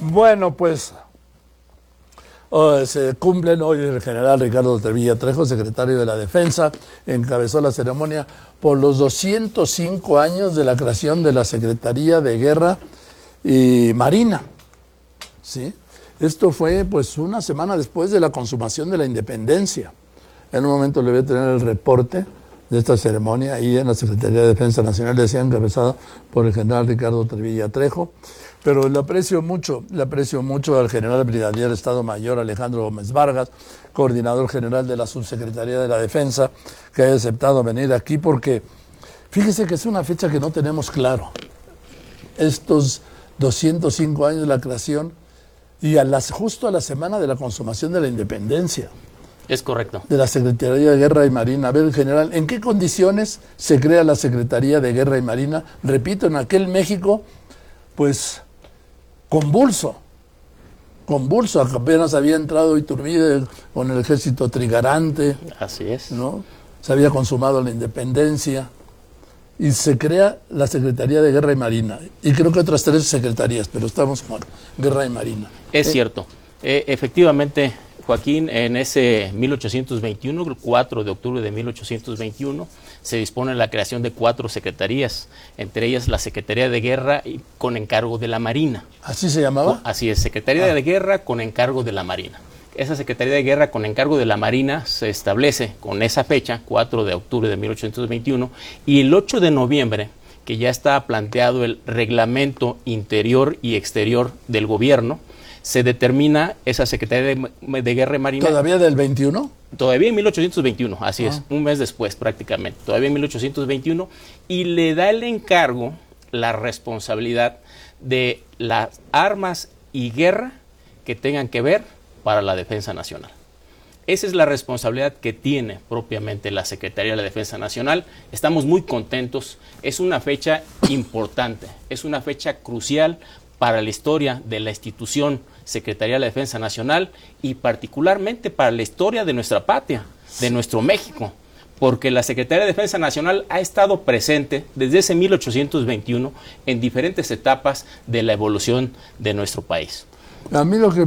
Bueno, pues se cumplen hoy. El general Ricardo Trevilla Trejo, secretario de la Defensa, encabezó la ceremonia por los 205 años de la creación de la Secretaría de Guerra y Marina. ¿Sí? Esto fue pues una semana después de la consumación de la independencia. En un momento le voy a tener el reporte de esta ceremonia ahí en la Secretaría de Defensa Nacional, decía, encabezada por el general Ricardo Trevilla Trejo. Pero le aprecio mucho al general brigadier Estado Mayor Alejandro Gómez Vargas, coordinador general de la Subsecretaría de la Defensa, que haya aceptado venir aquí, porque fíjese que es una fecha que no tenemos claro. Estos 205 años de la creación y justo a la semana de la consumación de la independencia. Es correcto. De la Secretaría de Guerra y Marina. A ver, general, ¿en qué condiciones se crea la Secretaría de Guerra y Marina? Repito, en aquel México, pues, convulso, apenas había entrado Iturbide con el ejército trigarante. Así es. ¿No? Se había consumado la independencia y se crea la Secretaría de Guerra y Marina. Y creo que otras 3 secretarías, pero estamos con Guerra y Marina. Es cierto. Efectivamente, Joaquín, en ese 1821, el 4 de octubre de 1821, se dispone la creación de 4 secretarías, entre ellas la Secretaría de Guerra con encargo de la Marina. ¿Así se llamaba? Así es, Secretaría de Guerra con encargo de la Marina. Esa Secretaría de Guerra con encargo de la Marina se establece con esa fecha, 4 de octubre de 1821, y el 8 de noviembre, que ya está planteado el reglamento interior y exterior del gobierno, se determina esa Secretaría de Guerra y Marina. ¿Todavía del 21? Todavía en 1821, así es, un mes después prácticamente, todavía en 1821, y le da el encargo, la responsabilidad de las armas y guerra que tengan que ver para la defensa nacional. Esa es la responsabilidad que tiene propiamente la Secretaría de la Defensa Nacional. Estamos muy contentos, es una fecha importante, es una fecha crucial para la historia de la institución Secretaría de la Defensa Nacional y particularmente para la historia de nuestra patria, de nuestro México, porque la Secretaría de Defensa Nacional ha estado presente desde ese 1821 en diferentes etapas de la evolución de nuestro país. A mí lo que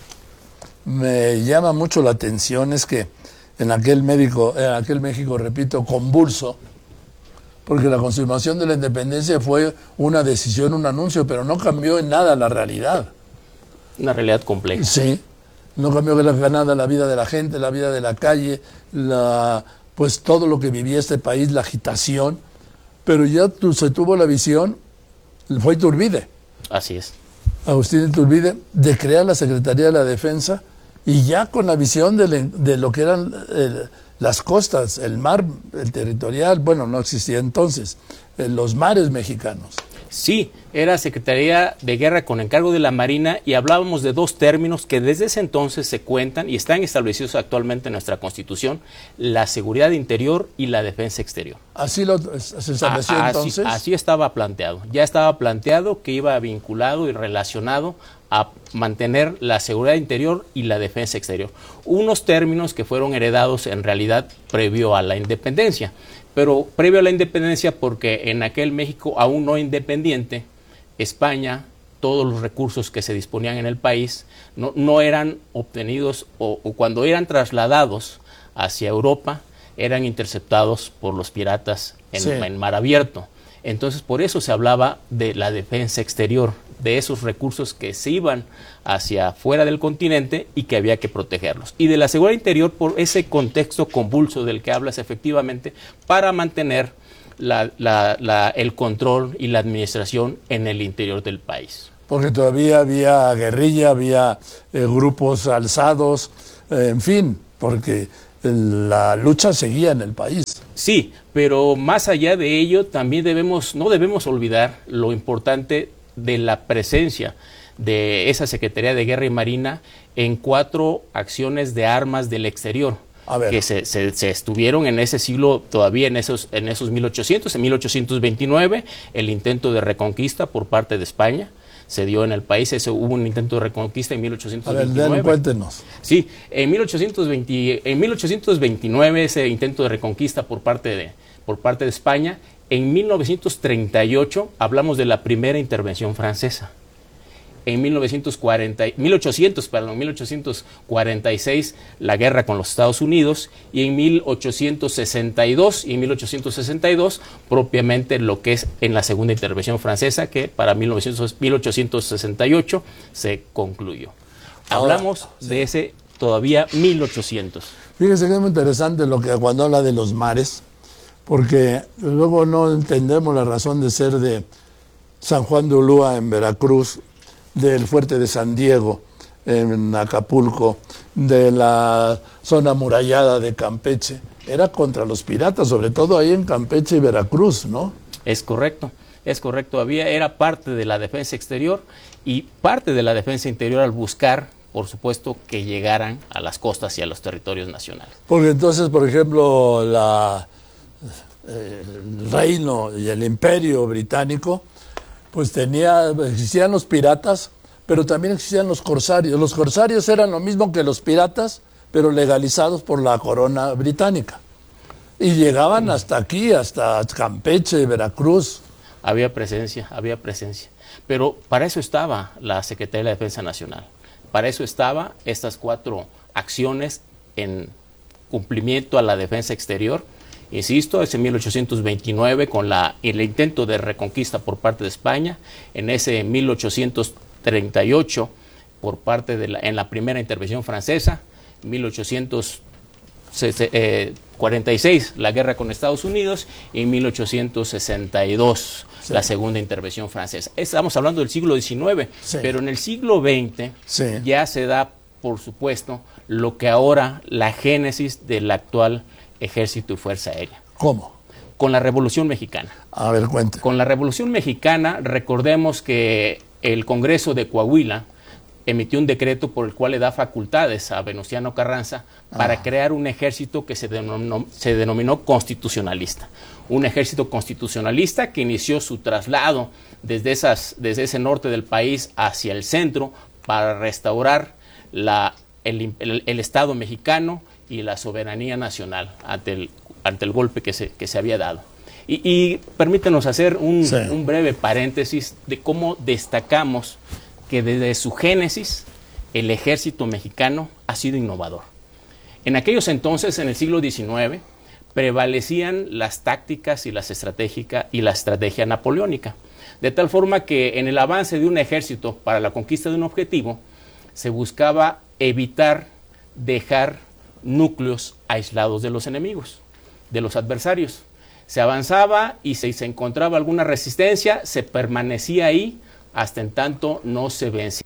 me llama mucho la atención es que en aquel México, repito, convulso, porque la consumación de la independencia fue una decisión, un anuncio, pero no cambió en nada la realidad. Una realidad compleja. Sí, no cambió en nada la vida de la gente, la vida de la calle, pues todo lo que vivía este país, la agitación, pero ya se tuvo la visión, fue Iturbide. Así es. Agustín Iturbide, de crear la Secretaría de la Defensa y ya con la visión de lo que eran las costas, el mar, el territorial, bueno, no existía entonces, los mares mexicanos. Sí, era Secretaría de Guerra con encargo de la Marina y hablábamos de 2 términos que desde ese entonces se cuentan y están establecidos actualmente en nuestra Constitución, la seguridad interior y la defensa exterior. ¿Así se estableció entonces? Así estaba planteado, ya estaba planteado que iba vinculado y relacionado a mantener la seguridad interior y la defensa exterior. Unos términos que fueron heredados en realidad previo a la independencia. Pero previo a la independencia, porque en aquel México aún no independiente, España, todos los recursos que se disponían en el país no eran obtenidos o cuando eran trasladados hacia Europa, eran interceptados por los piratas en mar abierto. Entonces, por eso se hablaba de la defensa exterior, de esos recursos que se iban hacia fuera del continente y que había que protegerlos. Y de la seguridad interior por ese contexto convulso del que hablas efectivamente, para mantener el control y la administración en el interior del país. Porque todavía había guerrilla, había grupos alzados, en fin, porque la lucha seguía en el país. Sí, pero más allá de ello, también no debemos olvidar lo importante de la presencia de esa Secretaría de Guerra y Marina en 4 acciones de armas del exterior que se estuvieron en ese siglo, todavía en esos 1800, en 1829, el intento de reconquista por parte de España se dio en el país. Hubo un intento de reconquista en 1829. A ver, cuéntenos. Sí, en 1829 ese intento de reconquista por parte de España. En 1938 hablamos de la primera intervención francesa. en 1846 la guerra con los Estados Unidos, y en 1862 y en 1862 propiamente lo que es en la segunda intervención francesa, que para 1868 se concluyó. Hablamos de ese todavía 1800. Fíjese que es muy interesante lo que cuando habla de los mares, porque luego no entendemos la razón de ser de San Juan de Ulúa en Veracruz, del fuerte de San Diego en Acapulco, de la zona amurallada de Campeche. Era contra los piratas, sobre todo ahí en Campeche y Veracruz, ¿no? Es correcto, era parte de la defensa exterior y parte de la defensa interior al buscar, por supuesto, que llegaran a las costas y a los territorios nacionales. Porque entonces, por ejemplo, el reino y el imperio británico, pues existían los piratas, pero también existían los corsarios. Los corsarios eran lo mismo que los piratas, pero legalizados por la corona británica. Y llegaban hasta aquí, hasta Campeche, Veracruz. Había presencia. Pero para eso estaba la Secretaría de la Defensa Nacional. Para eso estaba estas 4 acciones en cumplimiento a la defensa exterior. Insisto, es en 1829 con el intento de reconquista por parte de España, en ese 1838 por parte en la primera intervención francesa, 1846 la guerra con Estados Unidos y en 1862 la segunda intervención francesa. Estamos hablando del siglo XIX, pero en el siglo XX ya se da, por supuesto, lo que ahora la génesis del actual Ejército y Fuerza Aérea. ¿Cómo? Con la Revolución Mexicana. A ver, cuente. Con la Revolución Mexicana, recordemos que el Congreso de Coahuila emitió un decreto por el cual le da facultades a Venustiano Carranza para crear un ejército que se denominó constitucionalista. Un ejército constitucionalista que inició su traslado desde ese norte del país hacia el centro para restaurar el Estado mexicano y la soberanía nacional ante el golpe que se había dado. Y permítanos hacer un breve paréntesis de cómo destacamos que desde su génesis el ejército mexicano ha sido innovador. En aquellos entonces, en el siglo XIX, prevalecían las tácticas y la estrategia napoleónica, de tal forma que en el avance de un ejército para la conquista de un objetivo se buscaba evitar dejar núcleos aislados de los enemigos, de los adversarios. Se avanzaba y si se encontraba alguna resistencia, se permanecía ahí hasta en tanto no se vencía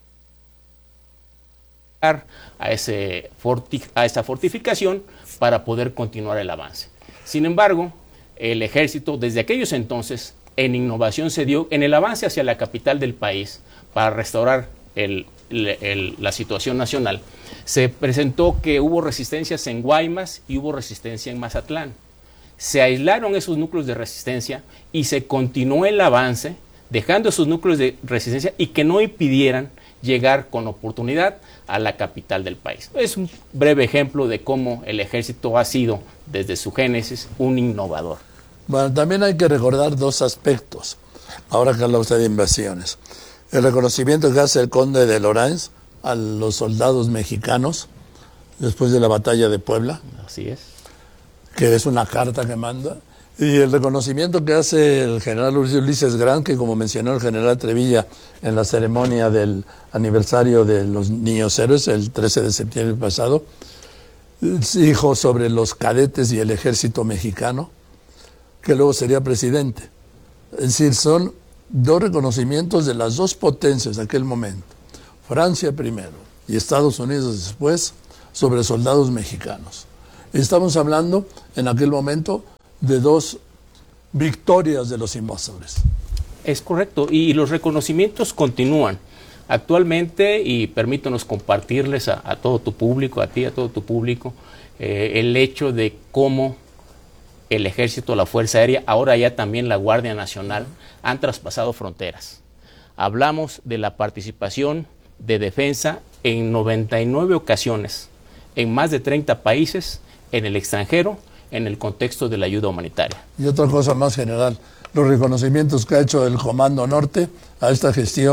a esa fortificación para poder continuar el avance. Sin embargo, el ejército desde aquellos entonces en innovación se dio en el avance hacia la capital del país para restaurar la situación nacional. Se presentó que hubo resistencias en Guaymas y hubo resistencia en Mazatlán. Se aislaron esos núcleos de resistencia y se continuó el avance, dejando esos núcleos de resistencia y que no impidieran llegar con oportunidad a la capital del país. Es un breve ejemplo de cómo el ejército ha sido, desde su génesis, un innovador. Bueno, también hay que recordar 2 aspectos, ahora que habla usted de invasiones. El reconocimiento que hace el conde de Lorrains a los soldados mexicanos después de la batalla de Puebla. Así es. Que es una carta que manda. Y el reconocimiento que hace el general Ulises Grant, que como mencionó el general Trevilla en la ceremonia del aniversario de los Niños Héroes, el 13 de septiembre pasado, dijo sobre los cadetes y el ejército mexicano, que luego sería presidente. Es decir, son 2 reconocimientos de las 2 potencias de aquel momento, Francia primero y Estados Unidos después, sobre soldados mexicanos. Estamos hablando en aquel momento de 2 victorias de los invasores. Es correcto, y los reconocimientos continúan. Actualmente, y permítanos compartirles a todo tu público, a ti, a todo tu público, el hecho de cómo el Ejército, la Fuerza Aérea, ahora ya también la Guardia Nacional, han traspasado fronteras. Hablamos de la participación de defensa en 99 ocasiones, en más de 30 países, en el extranjero, en el contexto de la ayuda humanitaria. Y otra cosa más general, los reconocimientos que ha hecho el Comando Norte a esta gestión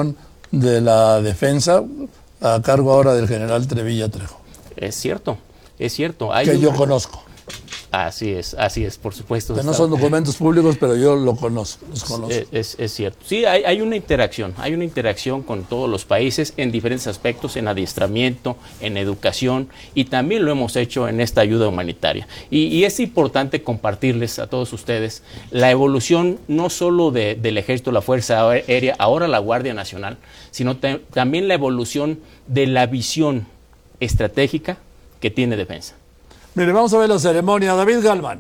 de la Defensa, a cargo ahora del general Trevilla Trejo. Es cierto. Que yo conozco. Así es, por supuesto. Que no son documentos públicos, pero yo los conozco. Es cierto. Sí, hay una interacción con todos los países en diferentes aspectos, en adiestramiento, en educación, y también lo hemos hecho en esta ayuda humanitaria. Y es importante compartirles a todos ustedes la evolución no solo del Ejército, la Fuerza Aérea, ahora la Guardia Nacional, sino también la evolución de la visión estratégica que tiene Defensa. Mire, vamos a ver la ceremonia. David Galván.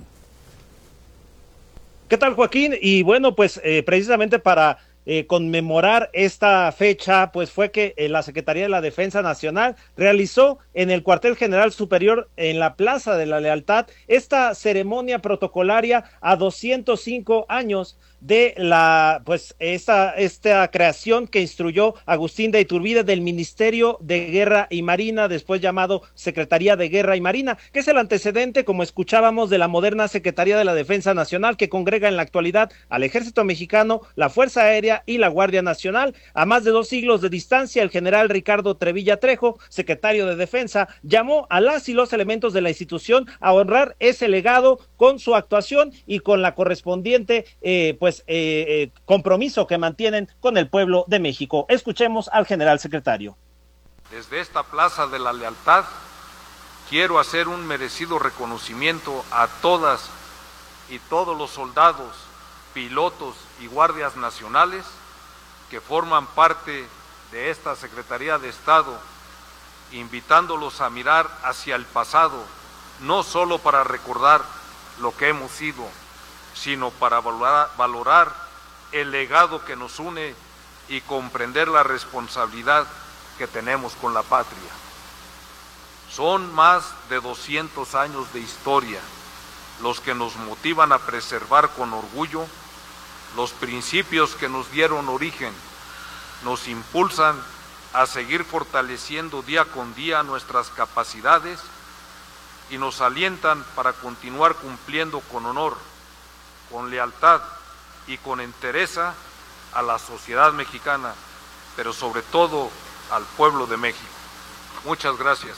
¿Qué tal, Joaquín? Y bueno, pues precisamente para conmemorar esta fecha, pues fue que la Secretaría de la Defensa Nacional realizó en el Cuartel General Superior en la Plaza de la Lealtad esta ceremonia protocolaria a 205 años de la, pues, esta creación que instruyó Agustín de Iturbide del Ministerio de Guerra y Marina, después llamado Secretaría de Guerra y Marina, que es el antecedente, como escuchábamos, de la moderna Secretaría de la Defensa Nacional, que congrega en la actualidad al Ejército Mexicano, la Fuerza Aérea y la Guardia Nacional. A más de 2 siglos de distancia, el general Ricardo Trevilla Trejo, secretario de Defensa, llamó a las y los elementos de la institución a honrar ese legado con su actuación y con la correspondiente, compromiso que mantienen con el pueblo de México. Escuchemos al general secretario. Desde esta Plaza de la Lealtad quiero hacer un merecido reconocimiento a todas y todos los soldados, pilotos y guardias nacionales que forman parte de esta Secretaría de Estado, invitándolos a mirar hacia el pasado, no solo para recordar lo que hemos sido, sino para valorar el legado que nos une y comprender la responsabilidad que tenemos con la patria. Son más de 200 años de historia los que nos motivan a preservar con orgullo los principios que nos dieron origen, nos impulsan a seguir fortaleciendo día con día nuestras capacidades y nos alientan para continuar cumpliendo con honor, con lealtad y con entereza a la sociedad mexicana, pero sobre todo al pueblo de México. Muchas gracias.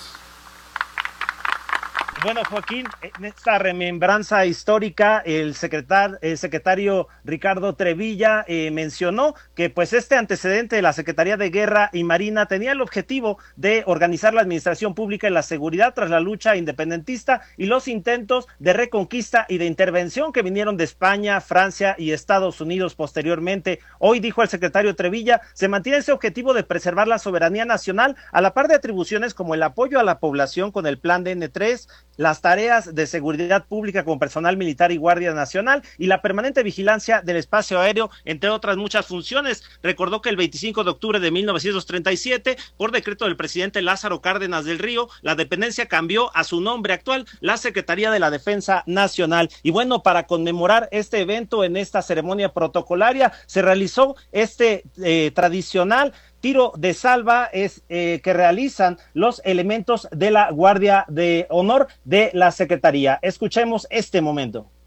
Bueno, Joaquín, en esta remembranza histórica, el secretario Ricardo Trevilla mencionó que pues este antecedente de la Secretaría de Guerra y Marina tenía el objetivo de organizar la administración pública y la seguridad tras la lucha independentista y los intentos de reconquista y de intervención que vinieron de España, Francia y Estados Unidos posteriormente. Hoy, dijo el secretario Trevilla, se mantiene ese objetivo de preservar la soberanía nacional a la par de atribuciones como el apoyo a la población con el Plan DN3, las tareas de seguridad pública con personal militar y Guardia Nacional y la permanente vigilancia del espacio aéreo, entre otras muchas funciones. Recordó que el 25 de octubre de 1937, por decreto del presidente Lázaro Cárdenas del Río, la dependencia cambió a su nombre actual, la Secretaría de la Defensa Nacional. Y bueno, para conmemorar este evento, en esta ceremonia protocolaria, se realizó este tradicional tiro de salva que realizan los elementos de la Guardia de Honor de la Secretaría. Escuchemos este momento.